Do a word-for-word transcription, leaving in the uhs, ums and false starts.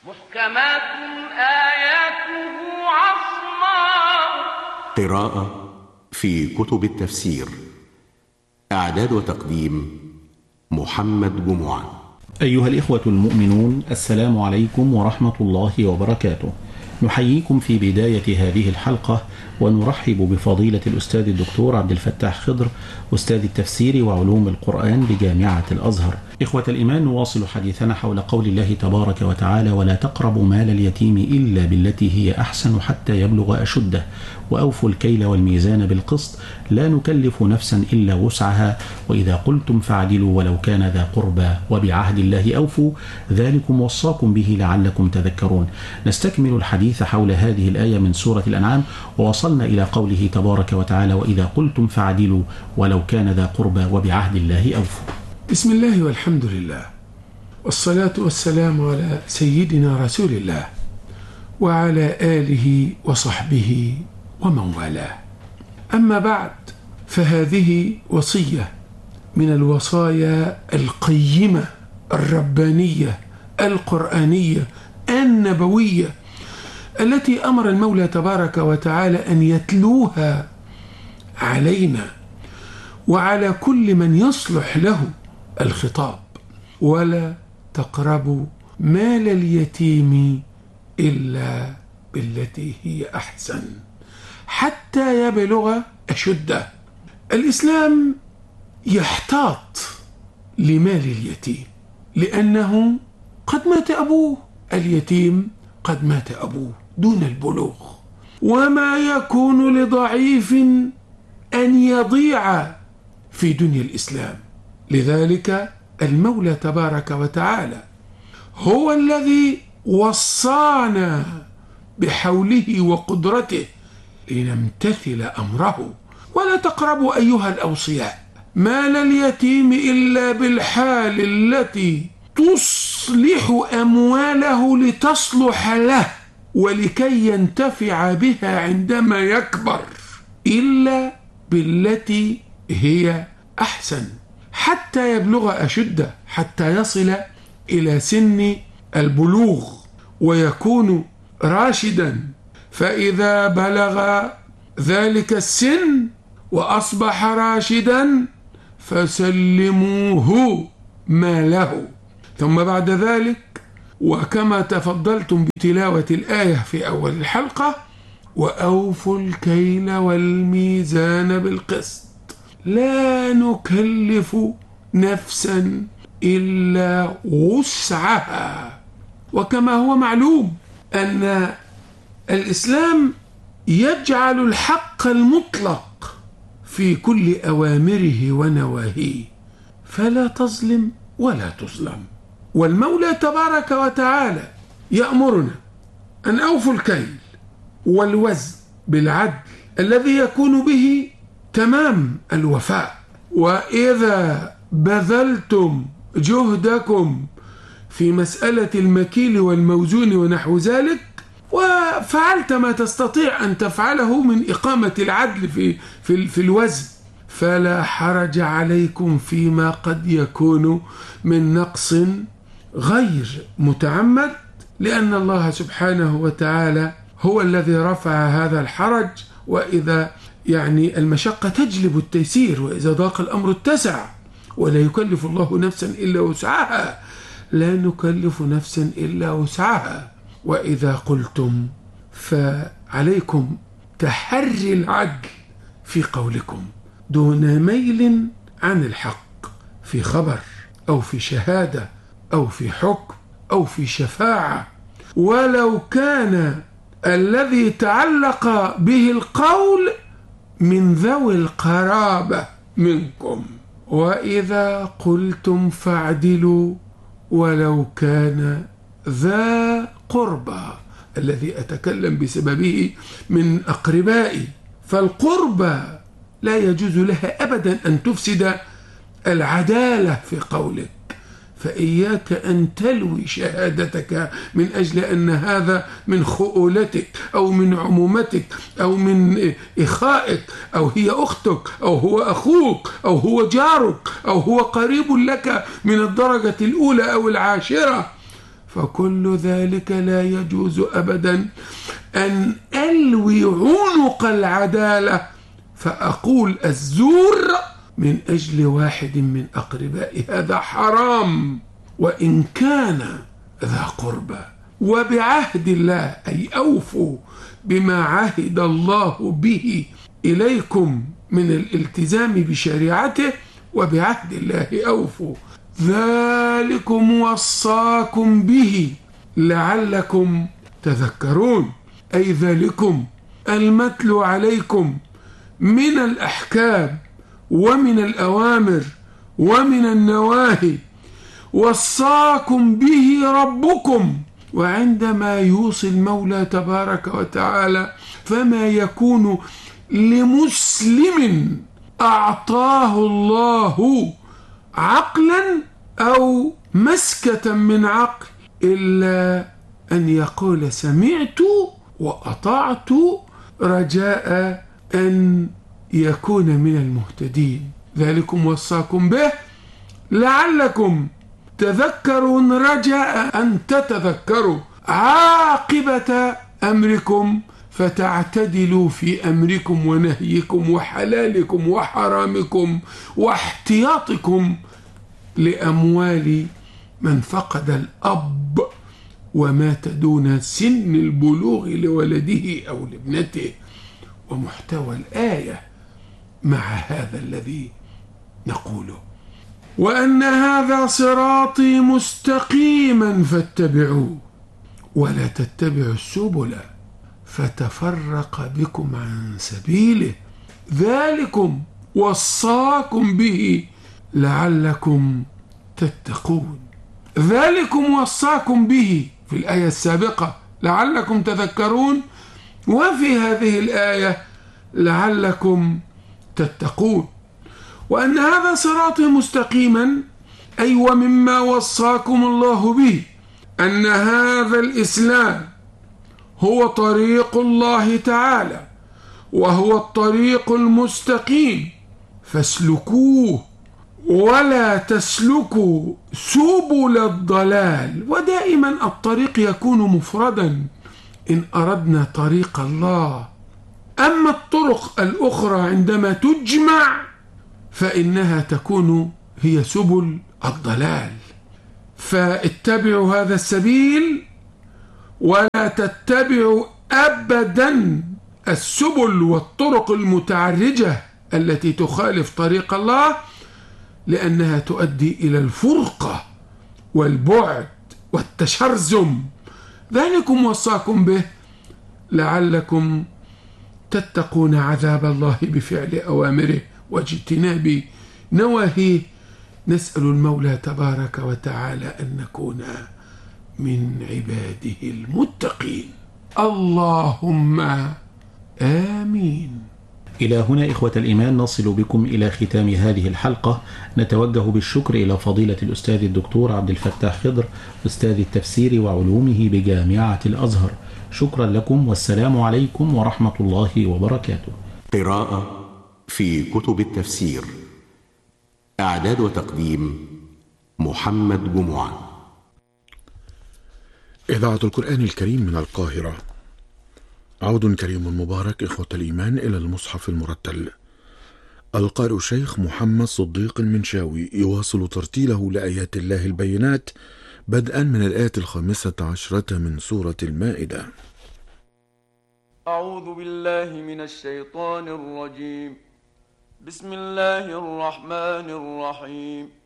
محكمات آياته عصماء. قراءة في كتب التفسير. إعداد وتقديم محمد جمعة. أيها الإخوة المؤمنون، السلام عليكم ورحمة الله وبركاته. نحييكم في بداية هذه الحلقة ونرحب بفضيلة الأستاذ الدكتور عبد الفتاح خضر، أستاذ التفسير وعلوم القرآن بجامعة الأزهر. إخوة الإيمان، نواصل حديثنا حول قول الله تبارك وتعالى: ولا تقربوا مال اليتيم إلا بالتي هي أحسن حتى يبلغ أشده وأوفوا الكيل والميزان بالقسط لا نكلف نفسا إلا وسعها وإذا قلتم فاعدلوا ولو كان ذا قربى وبعهد الله أوفوا ذلكم وصاكم به لعلكم تذكرون. نستكمل الحديث حول هذه الآية من سورة الأنعام، ووصلنا إلى قوله تبارك وتعالى: وإذا قلتم فاعدلوا ولو كان ذا قربى وبعهد الله أوفوا. بسم الله والحمد لله، والصلاة والسلام على سيدنا رسول الله وعلى آله وصحبه ومن والاه. أما بعد، فهذه وصية من الوصايا القيمة الربانية القرآنية النبوية التي أمر المولى تبارك وتعالى أن يتلوها علينا وعلى كل من يصلح له الخطاب: ولا تقربوا مال اليتيم إلا بالتي هي أحسن حتى يبلغ أشده. الإسلام يحتاط لمال اليتيم لأنه قد مات أبوه، اليتيم قد مات أبوه دون البلوغ، وما يكون لضعيف أن يضيع في دنيا الإسلام. لذلك المولى تبارك وتعالى هو الذي وصانا بحوله وقدرته لنمتثل أمره. ولا تقربوا أيها الأوصياء مال اليتيم إلا بالحال التي تصلح أمواله لتصلح له ولكي ينتفع بها عندما يكبر، إلا بالتي هي أحسن حتى يبلغ أشده، حتى يصل إلى سن البلوغ ويكون راشدا. فإذا بلغ ذلك السن وأصبح راشدا فسلموه ماله. ثم بعد ذلك، وكما تفضلتم بتلاوة الآية في أول الحلقة: وأوفوا الكيل والميزان بالقسط لا نكلف نفسا إلا وسعها. وكما هو معلوم أن الإسلام يجعل الحق المطلق في كل أوامره ونواهيه، فلا تظلم ولا تظلم. والمولى تبارك وتعالى يأمرنا أن أوفوا الكيل والوزن بالعدل الذي يكون به تمام الوفاء. وإذا بذلتم جهدكم في مسألة المكيل والموزون ونحو ذلك وفعلت ما تستطيع أن تفعله من إقامة العدل في, في, في الوزن، فلا حرج عليكم فيما قد يكون من نقص غير متعمد، لأن الله سبحانه وتعالى هو الذي رفع هذا الحرج. وإذا يعني المشقة تجلب التيسير، وإذا ضاق الأمر اتسع، ولا يكلف الله نفسا إلا وسعها، لا نكلف نفسا إلا وسعها. وإذا قلتم فعليكم تحري العدل في قولكم دون ميل عن الحق، في خبر أو في شهادة أو في حكم أو في شفاعة، ولو كان الذي تعلق به القول من ذوي القرابة منكم. وإذا قلتم فاعدلوا ولو كان ذا قربى، الذي أتكلم بسببه من أقربائي. فالقربى لا يجوز لها أبدا أن تفسد العدالة في قولك، فإياك أن تلوي شهادتك من أجل أن هذا من خؤولتك أو من عمومتك أو من إخائك أو هي أختك أو هو أخوك أو هو جارك أو هو قريب لك من الدرجة الأولى أو العاشرة. فكل ذلك لا يجوز أبدا أن ألوي عنق العدالة فأقول الزور من أجل واحد من أقربائي، هذا حرام وإن كان ذا قربى. وبعهد الله أي أوفوا بما عهد الله به إليكم من الالتزام بشريعته، وبعهد الله أوفوا، ذلكم وصاكم به لعلكم تذكرون، أي ذلكم المتلو عليكم من الأحكام ومن الأوامر ومن النواهي وصاكم به ربكم. وعندما يوصي المولى تبارك وتعالى فما يكون لمسلم أعطاه الله عقلا أو مسكة من عقل إلا أن يقول سمعت وأطعت رجاء أن يكون من المهتدين. ذلكم وصاكم به لعلكم تذكرون، رجاء أن تتذكروا عاقبة أمركم فتعتدلوا في أمركم ونهيكم وحلالكم وحرامكم واحتياطكم لأموال من فقد الأب ومات دون سن البلوغ لولده أو لابنته. ومحتوى الآية مع هذا الذي نقوله: وأن هذا صراطي مستقيما فاتبعوه ولا تتبعوا السبل فتفرق بكم عن سبيله ذلكم وصاكم به لعلكم تتقون. ذلكم وصاكم به في الآية السابقة لعلكم تذكرون، وفي هذه الآية لعلكم تتقون. وأن هذا صراطي مستقيما أي ومما وصاكم الله به أن هذا الإسلام هو طريق الله تعالى وهو الطريق المستقيم فاسلكوه ولا تسلكوا سبل الضلال. ودائما الطريق يكون مفردا إن أردنا طريق الله، أما الطرق الأخرى عندما تجمع فإنها تكون هي سبل الضلال. فاتبعوا هذا السبيل ولا تتبعوا أبدا السبل والطرق المتعرجة التي تخالف طريق الله، لأنها تؤدي إلى الفرقة والبعد والتشرذم. ذلكم وصاكم به لعلكم تتقون عذاب الله بفعل أوامره واجتناب نواهيه. نسأل المولى تبارك وتعالى أن نكون من عباده المتقين، اللهم آمين. إلى هنا إخوة الإيمان نصل بكم إلى ختام هذه الحلقة. نتوجه بالشكر إلى فضيلة الأستاذ الدكتور عبد الفتاح خضر أستاذ التفسير وعلومه بجامعة الأزهر. شكرا لكم والسلام عليكم ورحمة الله وبركاته. قراءة في كتب التفسير، إعداد وتقديم محمد جمعة. إذاعة القرآن الكريم من القاهرة. عود كريم مبارك إخوة الإيمان إلى المصحف المرتل. القارئ الشيخ محمد صديق المنشاوي يواصل ترتيله لآيات الله البينات بدءا من الآية الخامسة عشرة من سورة المائدة. أعوذ بالله من الشيطان الرجيم. بسم الله الرحمن الرحيم.